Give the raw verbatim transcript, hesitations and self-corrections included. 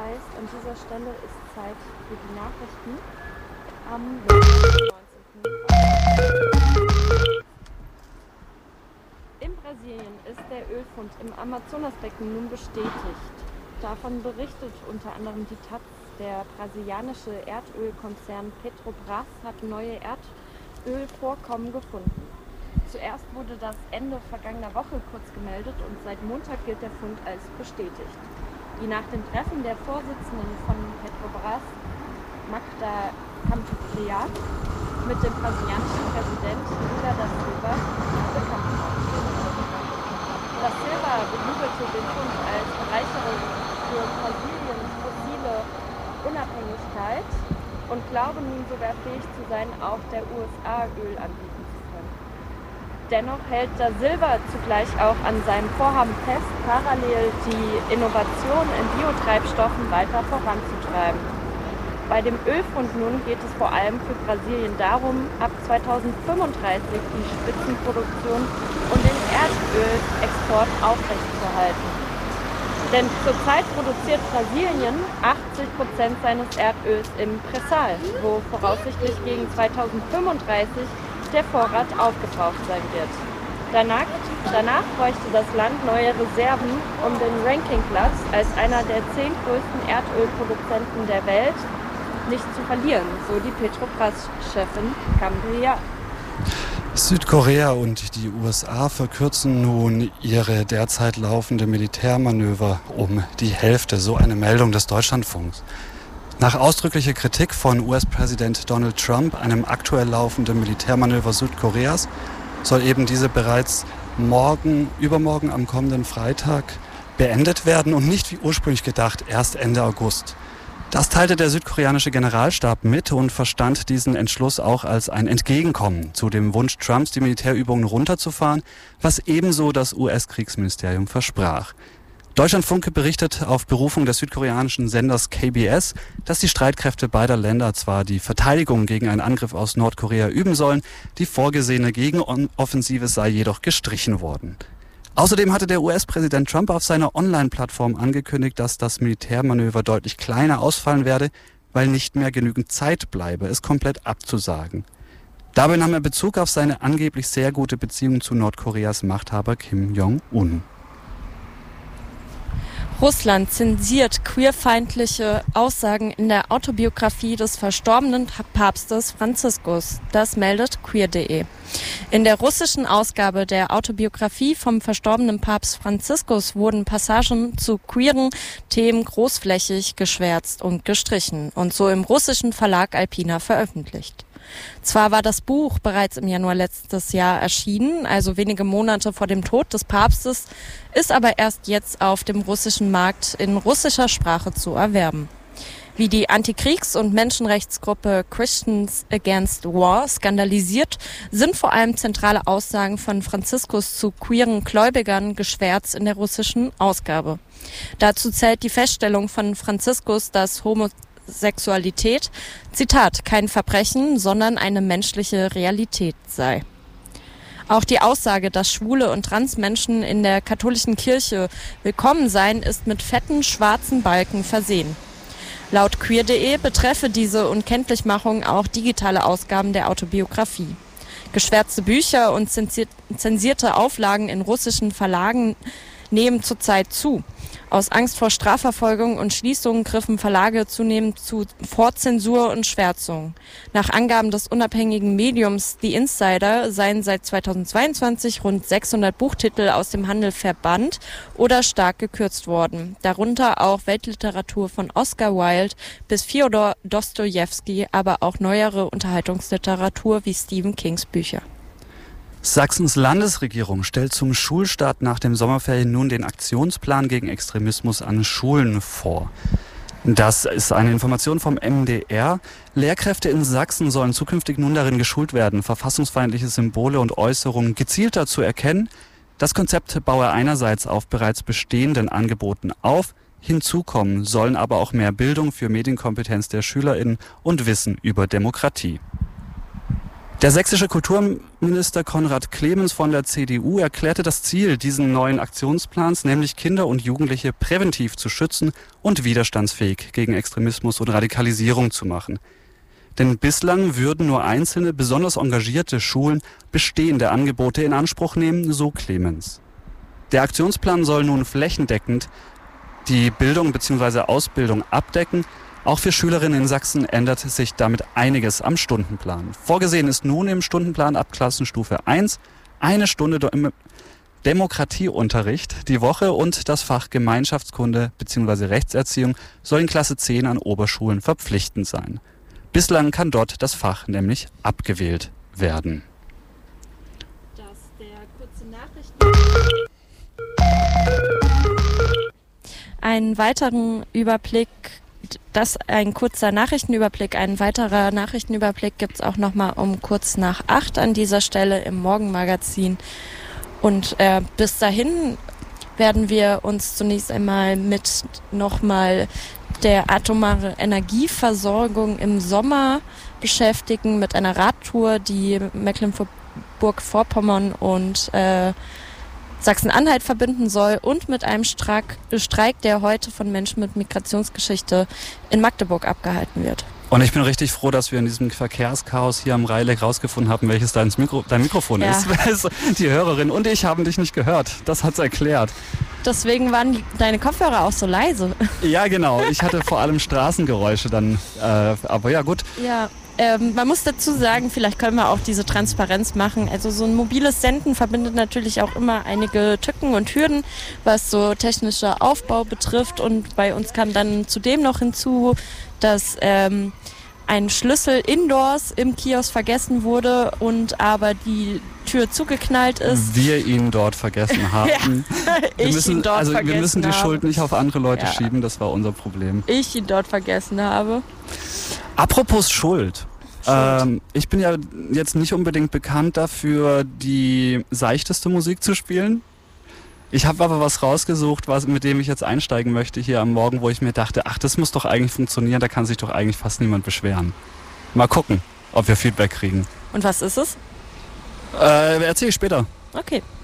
heißt, an dieser Stelle ist Zeit für die Nachrichten am neunzehnten In Brasilien ist der Ölfund im Amazonasbecken nun bestätigt. Davon berichtet unter anderem die Taz. Der brasilianische Erdölkonzern Petrobras hat neue Erdölvorkommen gefunden. Zuerst wurde das Ende vergangener Woche kurz gemeldet und seit Montag gilt der Fund als bestätigt. Die nach dem Treffen der Vorsitzenden von Petrobras, Magda Campos, mit dem brasilianischen Präsident Lula da Silva bekannt gemacht. Da Silva bejubelte den Fund als Bereicherung für Brasiliens fossile Unabhängigkeit und glaube nun sogar fähig zu sein, auch der U S A Öl anbieten zu können. Dennoch hält da Silva zugleich auch an seinem Vorhaben fest, parallel die Innovation in Biotreibstoffen weiter voranzutreiben. Bei dem Ölfund nun geht es vor allem für Brasilien darum, ab zweitausendfünfunddreißig die Spitzenproduktion und den Erdölexport aufrechtzuerhalten. Denn zurzeit produziert Brasilien achtzig Prozent seines Erdöls im Prä-Sal, wo voraussichtlich gegen zweitausendfünfunddreißig der Vorrat aufgebraucht sein wird. Danach, danach bräuchte das Land neue Reserven, um den Rankingplatz als einer der zehn größten Erdölproduzenten der Welt nicht zu verlieren, so die Petrobras-Chefin Cambria. Südkorea und die U S A verkürzen nun ihre derzeit laufende Militärmanöver um die Hälfte, so eine Meldung des Deutschlandfunks. Nach ausdrücklicher Kritik von U S-Präsident Donald Trump, einem aktuell laufenden Militärmanöver Südkoreas, soll eben diese bereits morgen, übermorgen am kommenden Freitag beendet werden und nicht wie ursprünglich gedacht erst Ende August. Das teilte der südkoreanische Generalstab mit und verstand diesen Entschluss auch als ein Entgegenkommen zu dem Wunsch Trumps, die Militärübungen runterzufahren, was ebenso das U S-Kriegsministerium versprach. Deutschlandfunk berichtet auf Berufung des südkoreanischen Senders K B S, dass die Streitkräfte beider Länder zwar die Verteidigung gegen einen Angriff aus Nordkorea üben sollen, die vorgesehene Gegenoffensive sei jedoch gestrichen worden. Außerdem hatte der U S-Präsident Trump auf seiner Online-Plattform angekündigt, dass das Militärmanöver deutlich kleiner ausfallen werde, weil nicht mehr genügend Zeit bleibe, es komplett abzusagen. Dabei nahm er Bezug auf seine angeblich sehr gute Beziehung zu Nordkoreas Machthaber Kim Jong-un. Russland zensiert queerfeindliche Aussagen in der Autobiografie des verstorbenen Papstes Franziskus. Das meldet queer punkt de. In der russischen Ausgabe der Autobiografie vom verstorbenen Papst Franziskus wurden Passagen zu queeren Themen großflächig geschwärzt und gestrichen und so im russischen Verlag Alpina veröffentlicht. Zwar war das Buch bereits im Januar letztes Jahr erschienen, also wenige Monate vor dem Tod des Papstes, ist aber erst jetzt auf dem russischen Markt in russischer Sprache zu erwerben. Wie die Antikriegs- und Menschenrechtsgruppe Christians Against War skandalisiert, sind vor allem zentrale Aussagen von Franziskus zu queeren Gläubigern geschwärzt in der russischen Ausgabe. Dazu zählt die Feststellung von Franziskus, dass Homosexualität, Zitat, kein Verbrechen, sondern eine menschliche Realität sei. Auch die Aussage, dass schwule und Transmenschen in der katholischen Kirche willkommen seien, ist mit fetten schwarzen Balken versehen. Laut queer punkt de betreffe diese Unkenntlichmachung auch digitale Ausgaben der Autobiografie. Geschwärzte Bücher und zensierte Auflagen in russischen Verlagen nehmen zurzeit zu. Aus Angst vor Strafverfolgung und Schließungen griffen Verlage zunehmend zu Vorzensur und Schwärzung. Nach Angaben des unabhängigen Mediums The Insider seien seit zweitausendzweiundzwanzig rund sechshundert Buchtitel aus dem Handel verbannt oder stark gekürzt worden. Darunter auch Weltliteratur von Oscar Wilde bis Fjodor Dostojewski, aber auch neuere Unterhaltungsliteratur wie Stephen Kings Bücher. Sachsens Landesregierung stellt zum Schulstart nach dem Sommerferien nun den Aktionsplan gegen Extremismus an Schulen vor. Das ist eine Information vom M D R. Lehrkräfte in Sachsen sollen zukünftig nun darin geschult werden, verfassungsfeindliche Symbole und Äußerungen gezielter zu erkennen. Das Konzept baue einerseits auf bereits bestehenden Angeboten auf. Hinzu kommen sollen aber auch mehr Bildung für Medienkompetenz der SchülerInnen und Wissen über Demokratie. Der sächsische Kulturminister Konrad Clemens von der C D U erklärte das Ziel diesen neuen Aktionsplans, nämlich Kinder und Jugendliche präventiv zu schützen und widerstandsfähig gegen Extremismus und Radikalisierung zu machen. Denn bislang würden nur einzelne, besonders engagierte Schulen bestehende Angebote in Anspruch nehmen, so Clemens. Der Aktionsplan soll nun flächendeckend die Bildung bzw. Ausbildung abdecken. Auch für Schülerinnen in Sachsen ändert sich damit einiges am Stundenplan. Vorgesehen ist nun im Stundenplan ab Klassenstufe eins eine Stunde Demokratieunterricht die Woche und das Fach Gemeinschaftskunde bzw. Rechtserziehung soll in Klasse zehn an Oberschulen verpflichtend sein. Bislang kann dort das Fach nämlich abgewählt werden. Das der kurze Nachrichten. Einen weiteren Überblick, das ein kurzer Nachrichtenüberblick, ein weiterer Nachrichtenüberblick gibt es auch nochmal um kurz nach acht an dieser Stelle im Morgenmagazin. Und äh, bis dahin werden wir uns zunächst einmal mit nochmal der atomaren Energieversorgung im Sommer beschäftigen, mit einer Radtour, die Mecklenburg-Vorpommern und äh, Sachsen-Anhalt verbinden soll und mit einem Streik, Streik, der heute von Menschen mit Migrationsgeschichte in Magdeburg abgehalten wird. Und ich bin richtig froh, dass wir in diesem Verkehrschaos hier am Rheileck rausgefunden haben, welches dein, Mikro, dein Mikrofon ja. ist. Die Hörerin und ich haben dich nicht gehört. Das hat's erklärt. Deswegen waren die, deine Kopfhörer auch so leise. Ja, genau. Ich hatte vor allem Straßengeräusche dann. Äh, aber ja, gut. Ja. Ähm, man muss dazu sagen, vielleicht können wir auch diese Transparenz machen. Also so ein mobiles Senden verbindet natürlich auch immer einige Tücken und Hürden, was so technischer Aufbau betrifft. Und bei uns kam dann zudem noch hinzu, dass ähm, ein Schlüssel indoors im Kiosk vergessen wurde und aber die Tür zugeknallt ist. Wir ihn dort vergessen haben. Ja, ich wir müssen, ihn dort also vergessen wir müssen die habe. Schuld nicht auf andere Leute Ja. schieben, das war unser Problem. Ich ihn dort vergessen habe. Apropos Schuld. Schuld. Ähm, ich bin ja jetzt nicht unbedingt bekannt dafür, die seichteste Musik zu spielen. Ich habe aber was rausgesucht, was, mit dem ich jetzt einsteigen möchte hier am Morgen, wo ich mir dachte, ach, das muss doch eigentlich funktionieren, da kann sich doch eigentlich fast niemand beschweren. Mal gucken, ob wir Feedback kriegen. Und was ist es? Äh, erzähl ich später. Okay.